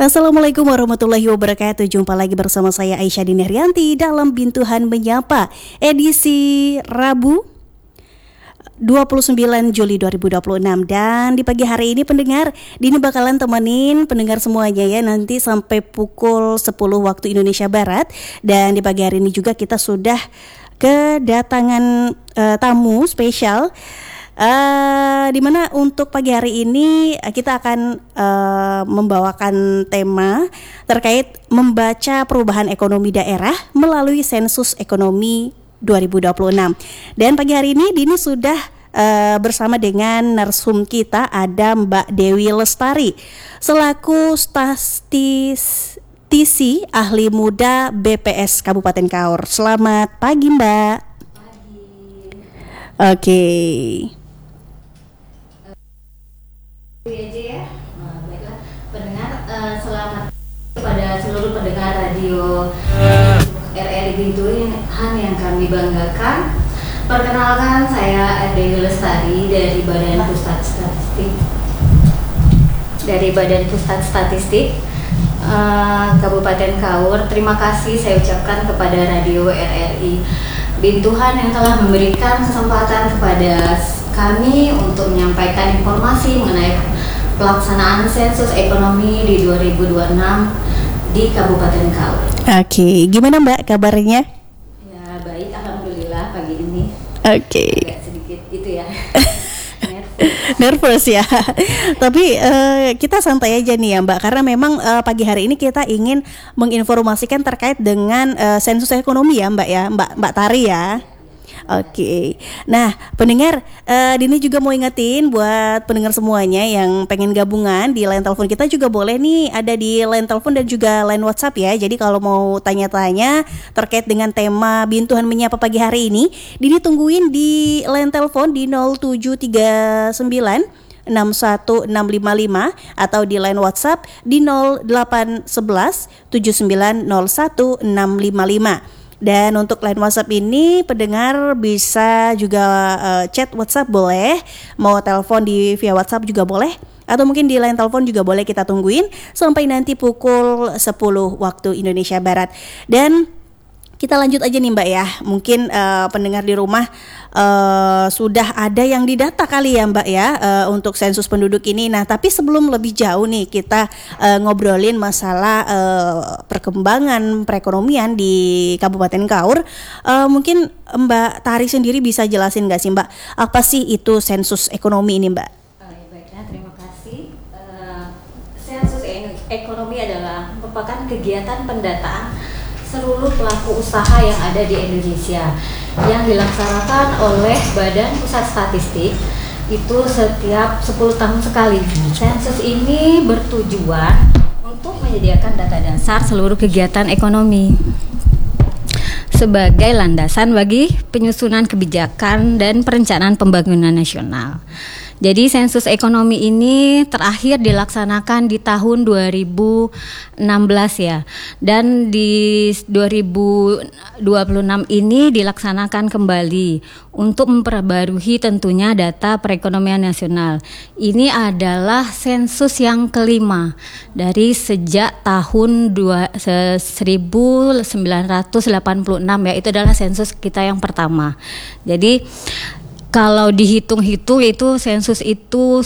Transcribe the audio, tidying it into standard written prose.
Assalamualaikum warahmatullahi wabarakatuh. Jumpa lagi bersama saya Aisyah Dini Haryanti dalam Bintuhan Menyapa edisi Rabu 29 Juli 2026. Dan di pagi hari ini pendengar, Dini bakalan temenin pendengar semuanya ya nanti sampai pukul 10 waktu Indonesia Barat. Dan di pagi hari ini juga kita sudah kedatangan tamu spesial. Dimana untuk pagi hari ini kita akan membawakan tema terkait membaca perubahan ekonomi daerah melalui sensus ekonomi 2026. Dan pagi hari ini Dini sudah bersama dengan narsum kita, ada Mbak Dewi Lestari selaku statistisi ahli muda BPS Kabupaten Kaur. Selamat pagi Mbak. Oke. Aja ya. Baiklah pendengar, selamat kepada seluruh pendengar radio RRI Bintuhan yang kami banggakan. Perkenalkan, saya Dewi Lestari dari Badan Pusat Statistik Kabupaten Kaur. Terima kasih saya ucapkan kepada radio RRI Bintuhan yang telah memberikan kesempatan kepada kami untuk menyampaikan informasi mengenai pelaksanaan sensus ekonomi di 2026 di Kabupaten Kaur. Oke, gimana Mbak kabarnya? Ya baik, alhamdulillah pagi ini. Oke. Agak sedikit itu ya. Nervous ya. Tapi kita santai aja nih ya Mbak, karena memang pagi hari ini kita ingin menginformasikan terkait dengan sensus ekonomi ya Mbak ya, Mbak Tari ya. Oke. Nah, pendengar, Dini juga mau ingetin buat pendengar semuanya yang pengen gabungan di line telepon kita juga boleh nih, ada di line telepon dan juga line WhatsApp ya. Jadi kalau mau tanya-tanya terkait dengan tema Bintuhan Menyapa pagi hari ini, Dini tungguin di line telepon di 0739 61655 atau di line WhatsApp di 0811 7901 655. Dan untuk line WhatsApp ini pendengar bisa juga chat WhatsApp boleh, mau telepon di via WhatsApp juga boleh, atau mungkin di line telepon juga boleh. Kita tungguin sampai nanti pukul 10 waktu Indonesia Barat. Dan kita lanjut aja nih Mbak ya. Mungkin pendengar di rumah sudah ada yang didata kali ya Mbak ya untuk sensus penduduk ini. Nah tapi sebelum lebih jauh nih kita ngobrolin masalah perkembangan perekonomian di Kabupaten Kaur, mungkin Mbak Tari sendiri bisa jelasin gak sih Mbak, apa sih itu sensus ekonomi ini Mbak? Baiklah, terima kasih. Sensus ekonomi adalah merupakan kegiatan pendataan seluruh pelaku usaha yang ada di Indonesia yang dilaksanakan oleh Badan Pusat Statistik itu setiap 10 tahun sekali. Sensus ini bertujuan untuk menyediakan data dasar seluruh kegiatan ekonomi sebagai landasan bagi penyusunan kebijakan dan perencanaan pembangunan nasional. Jadi sensus ekonomi ini terakhir dilaksanakan di tahun 2016 ya. Dan di 2026 ini dilaksanakan kembali untuk memperbarui tentunya data perekonomian nasional. Ini adalah sensus yang kelima dari sejak tahun 1986 ya. Itu adalah sensus kita yang pertama. Jadi kalau dihitung-hitung itu sensus itu